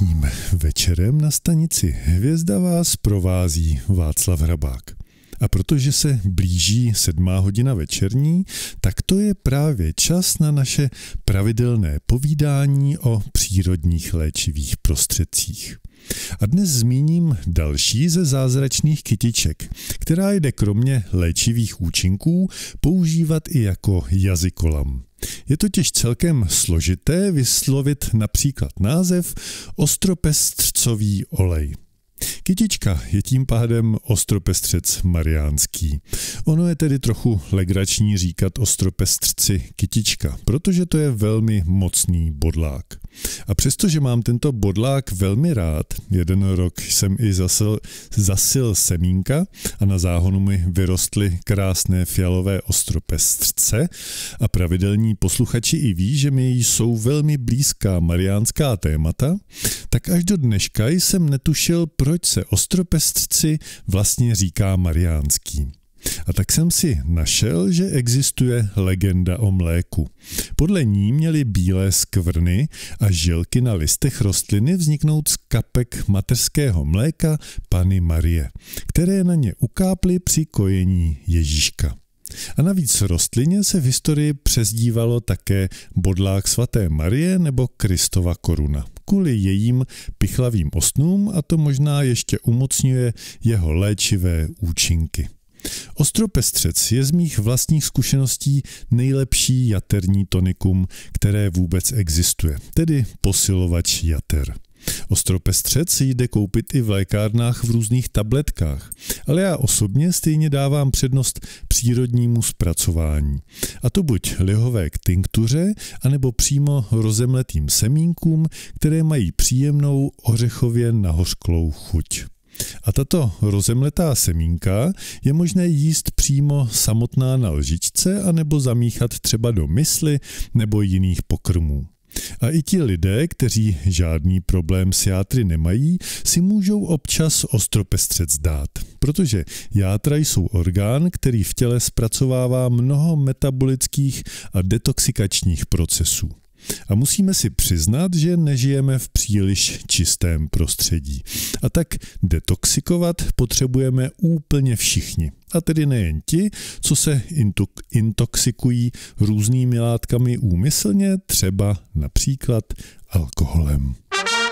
Dnešním večerem na stanici Hvězda vás provází Václav Hrabák. A protože se blíží 7. hodina večerní, tak to je právě čas na naše pravidelné povídání o přírodních léčivých prostředcích. A dnes zmíním další ze zázračných kytiček, která jde kromě léčivých účinků používat i jako jazykolam. Je totiž celkem složité vyslovit například název ostropestřcový olej. Kytička je tím pádem ostropestřec mariánský. Ono je tedy trochu legrační říkat ostropestřci kytička, protože to je velmi mocný bodlák. A přestože mám tento bodlák velmi rád, jeden rok jsem i zasil semínka a na záhonu mi vyrostly krásné fialové ostropestřce a pravidelní posluchači i ví, že mi jsou velmi blízká mariánská témata, tak až do dneška jsem netušil, proč se ostropestřci vlastně říká mariánský. A tak jsem si našel, že existuje legenda o mléku. Podle ní měly bílé skvrny a žilky na listech rostliny vzniknout z kapek mateřského mléka Panny Marie, které na ně ukáply při kojení Ježíška. A navíc rostlině se v historii přezdívalo také bodlák svaté Marie nebo Kristova koruna. Kvůli jejím pichlavým ostnům a to možná ještě umocňuje jeho léčivé účinky. Ostropestřec je z mých vlastních zkušeností nejlepší jaterní tonikum, které vůbec existuje, tedy posilovač jater. Ostropestřec jde koupit i v lékárnách v různých tabletkách, ale já osobně stejně dávám přednost přírodnímu zpracování. A to buď lihové k tinktuře, anebo přímo rozemletým semínkům, které mají příjemnou ořechově nahořklou chuť. A tato rozemletá semínka je možné jíst přímo samotná na lžičce anebo zamíchat třeba do mysli nebo jiných pokrmů. A i ti lidé, kteří žádný problém s játry nemají, si můžou občas ostropestřec dát, protože játra jsou orgán, který v těle zpracovává mnoho metabolických a detoxikačních procesů. A musíme si přiznat, že nežijeme v příliš čistém prostředí. A tak detoxikovat potřebujeme úplně všichni. A tedy nejen ti, co se intoxikují různými látkami úmyslně, třeba například alkoholem.